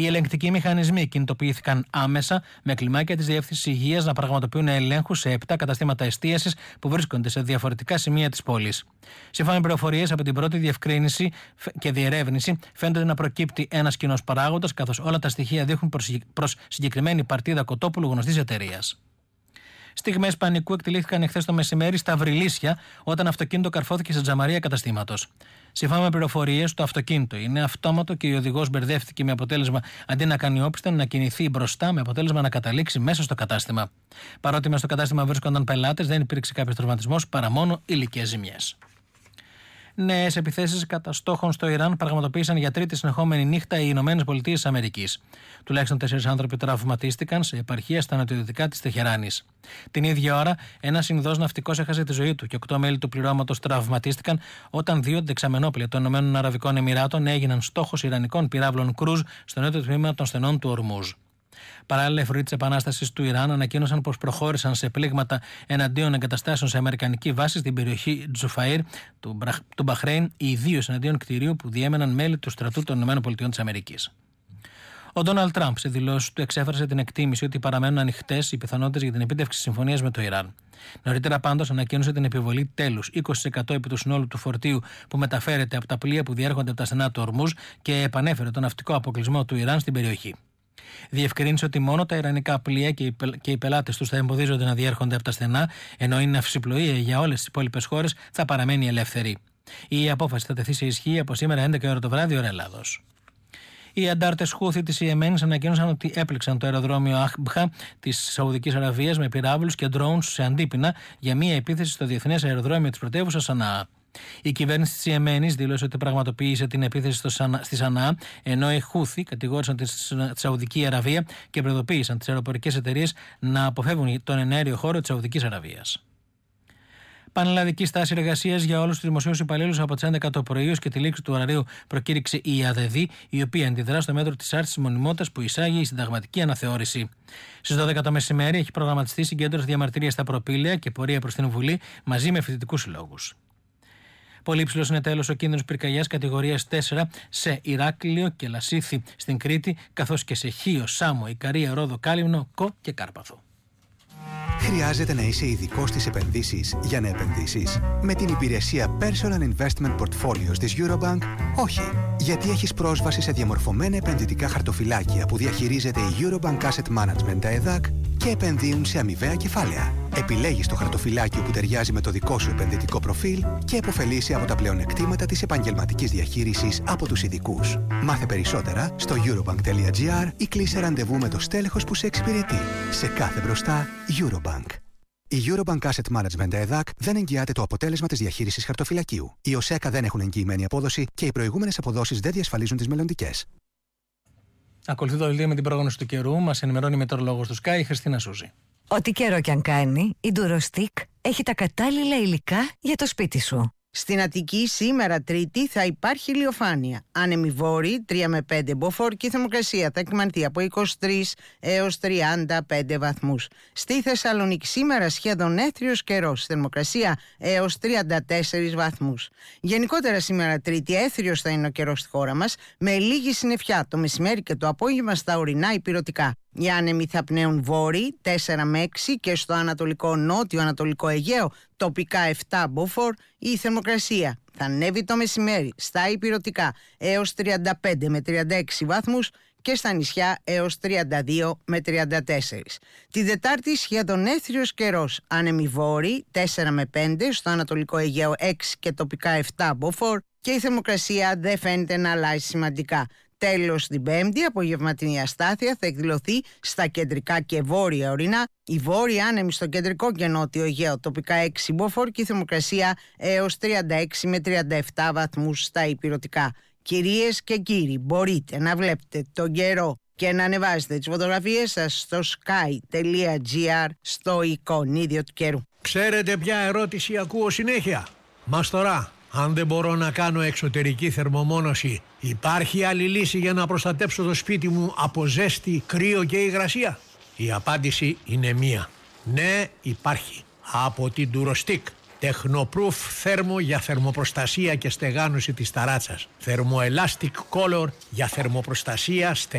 Οι ελεγκτικοί μηχανισμοί κινητοποιήθηκαν άμεσα με κλιμάκια της Διεύθυνσης Υγείας να πραγματοποιούν ελέγχους σε 7 καταστήματα εστίασης που βρίσκονται σε διαφορετικά σημεία της πόλης. Σύμφωνα με πληροφορίες από την πρώτη διευκρίνηση και διερεύνηση, φαίνεται να προκύπτει ένας κοινός παράγοντας, καθώς όλα τα στοιχεία δείχνουν προς συγκεκριμένη παρτίδα κοτόπουλου γνωστής εταιρείας. Στιγμές πανικού εκτελήθηκαν εχθές το μεσημέρι στα Βρυλίσια, όταν αυτοκίνητο καρφώθηκε σε τζαμαρία καταστήματος. Σύμφωνα με πληροφορίες, το αυτοκίνητο είναι αυτόματο και ο οδηγός μπερδεύτηκε με αποτέλεσμα αντί να κάνει όπισθεν να κινηθεί μπροστά, με αποτέλεσμα να καταλήξει μέσα στο κατάστημα. Παρότι μέσα στο κατάστημα βρίσκονταν πελάτες, δεν υπήρξε κάποιος τραυματισμός παρά μόνο υλικές ζημιές. Νέες επιθέσεις κατά στόχων στο Ιράν πραγματοποίησαν για τρίτη συνεχόμενη νύχτα οι ΗΠΑ. Τουλάχιστον 4 άνθρωποι τραυματίστηκαν σε επαρχία στα νοτιοδυτικά της Τεχεράνης. Την ίδια ώρα, ένας Ινδός ναυτικός έχασε τη ζωή του και 8 μέλη του πληρώματος τραυματίστηκαν όταν 2 δεξαμενόπλια των ΗΠΑ έγιναν στόχος ιρανικών πυράβλων κρούζ στο νότιο τμήμα των στενών του Ορμούζ. Παράλληλα, οι φορείς της Επανάστασης του Ιράν ανακοίνωσαν πως προχώρησαν σε πλήγματα εναντίον εγκαταστάσεων σε αμερικανική βάση στην περιοχή Τζουφαΐρ του Μπαχρέιν, ιδίως εναντίον κτηρίου που διέμεναν μέλη του στρατού των ΗΠΑ. Ο Ντόναλντ Τραμπ σε δηλώσεις του εξέφρασε την εκτίμηση ότι παραμένουν ανοιχτές οι πιθανότητες για την επίτευξη συμφωνίας με το Ιράν. Νωρίτερα πάντως ανακοίνωσε την επιβολή τέλους 20% επί του συνόλου του φορτίου που μεταφέρεται από τα πλοία που διέρχονται από τα στενά του Ορμούζ και επανέφερε τον ναυτικό αποκλεισμό του Ιράν στην περιοχή. Διευκρίνησε ότι μόνο τα ιρανικά πλοία και οι πελάτες τους θα εμποδίζονται να διέρχονται από τα στενά, ενώ η ναυσιπλοεία για όλες τις υπόλοιπες χώρες θα παραμένει ελεύθερη. Η απόφαση θα τεθεί σε ισχύ από σήμερα 11 ώρα το βράδυ, ώρα Ελλάδος. Οι αντάρτες Χούθη της Ιεμένης ανακοίνωσαν ότι έπληξαν το αεροδρόμιο Αχμπχα της Σαουδικής Αραβίας με πυράβλους και drones σε αντίπεινα για μια επίθεση στο διεθνές αεροδρόμιο της πρωτεύουσας Σαναά. Η κυβέρνηση της Ιεμένης δήλωσε ότι πραγματοποίησε την επίθεση στη Σαναά, ενώ οι Χούθη κατηγόρησαν τη Σαουδική Αραβία και προειδοποίησαν τις αεροπορικές εταιρείες να αποφεύγουν τον εναέριο χώρο της Σαουδικής Αραβίας. Πανελλαδική στάση εργασίας για όλους τους δημοσίους υπαλλήλους από τις 11 το πρωί και τη λήξη του ωραρίου προκήρυξε η ΑΔΔ, η οποία αντιδρά στο μέτρο της άρσης μονιμότητας που εισάγει η συνταγματική αναθεώρηση. Στις 12 το μεσημέρι έχει προγραμματιστεί συγκέντρωση διαμαρτυρίας στα προπήλαια και πορεία προς την Βουλή μαζί με φοιτητικούς συλλόγους. Πολύ υψηλός είναι τέλος ο κίνδυνος πυρκαγιάς κατηγορίας 4 σε Ηράκλειο και Λασίθι στην Κρήτη, καθώς και σε Χίο, Σάμο, Ικαρία, Ρόδο, Κάλυμνο, Κο και Κάρπαθο. Χρειάζεται να είσαι ειδικός στις επενδύσεις για να επενδύσεις? Με την υπηρεσία Personal Investment Portfolios της Eurobank, όχι. Γιατί έχεις πρόσβαση σε διαμορφωμένα επενδυτικά χαρτοφυλάκια που διαχειρίζεται η Eurobank Asset Management, τα ΕΔΑΚ, και επενδύουν σε αμοιβαία κεφάλαια. Επιλέγεις το χαρτοφυλάκιο που ταιριάζει με το δικό σου επενδυτικό προφίλ και επωφελείσαι από τα πλεονεκτήματα της επαγγελματικής διαχείρισης από τους ειδικούς. Μάθε περισσότερα στο eurobank.gr ή κλείσε ραντεβού με το στέλεχος που σε εξυπηρετεί. Σε κάθε μπροστά, Eurobank. Η Eurobank Asset Management ΕΔΑΚ δεν εγγυάται το αποτέλεσμα της διαχείρισης χαρτοφυλακίου. Οι ΟΣΕΚΑ δεν έχουν εγγυημένη απόδοση και οι προηγούμενες αποδόσεις δεν διασφαλίζουν τις μελλοντικές. Ακολουθεί το δελτίο με την πρόγνωση του καιρού. Μας ενημερώνει η μετεωρολόγος του Sky, η Χριστίνα Σούζη. Ό,τι καιρό κι αν κάνει, η Durostick έχει τα κατάλληλα υλικά για το σπίτι σου. Στην Αττική σήμερα Τρίτη θα υπάρχει ηλιοφάνεια. Άνεμοι βόρειοι 3 με 5 μποφόρ και η θερμοκρασία θα εκμανθεί από 23 έως 35 βαθμούς. Στη Θεσσαλονίκη σήμερα σχεδόν έθριος καιρός, θερμοκρασία έως 34 βαθμούς. Γενικότερα σήμερα Τρίτη έθριος θα είναι ο καιρός στη χώρα μας, με λίγη συννεφιά το μεσημέρι και το απόγευμα στα ορεινά ηπειρωτικά. Οι άνεμοι θα πνέουν βόρειοι 4 με 6 και στο ανατολικό νότιο-ανατολικό Αιγαίο τοπικά 7 μποφόρ. Η θερμοκρασία θα ανέβει το μεσημέρι στα ηπειρωτικά έως 35 με 36 βαθμούς και στα νησιά έως 32 με 34. Τη Δετάρτη σχεδόν έθριος καιρός, άνεμοι βόρειοι 4 με 5, στο ανατολικό Αιγαίο 6 και τοπικά 7 μποφόρ και η θερμοκρασία δεν φαίνεται να αλλάζει σημαντικά. Τέλος, την Πέμπτη, απογευματινή αστάθεια θα εκδηλωθεί στα κεντρικά και βόρεια ορεινά. Οι βόρειοι άνεμοι στο κεντρικό και νότιο Αιγαίο τοπικά 6 μποφόρ και η θερμοκρασία έως 36 με 37 βαθμούς στα ηπειρωτικά. Κυρίες και κύριοι, μπορείτε να βλέπετε τον καιρό και να ανεβάζετε τις φωτογραφίες σας στο sky.gr στο εικονίδιο του καιρού. Ξέρετε ποια ερώτηση ακούω συνέχεια? Μας τώρα, αν δεν μπορώ να κάνω εξωτερική θερμομόνωση, υπάρχει άλλη λύση για να προστατέψω το σπίτι μου από ζέστη, κρύο και υγρασία? Η απάντηση είναι μία. Ναι, υπάρχει. Από την Durostick. Technoproof θέρμο για θερμοπροστασία και στεγάνωση της ταράτσας. Thermoelastic Color για θερμοπροστασία,